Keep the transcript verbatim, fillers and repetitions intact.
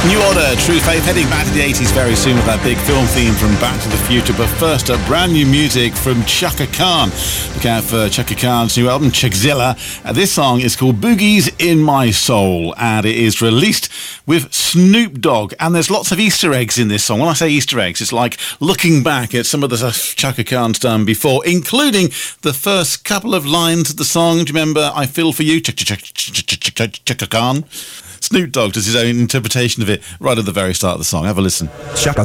New Order, True Faith, heading back to the eighties very soon with that big film theme from Back to the Future. But first, a brand new music from Chaka Khan. Look out for Chaka Khan's new album, Chakzilla. Uh, this song is called Boogie's in My Soul, and it is released with Snoop Dogg. And there's lots of Easter eggs in this song. When I say Easter eggs, it's like looking back at some of the stuff Chaka Khan's done before, including the first couple of lines of the song. Do you remember I Feel For You, Chaka Khan? Snoop Dogg does his own interpretation of it right at the very start of the song. Have a listen. Chaka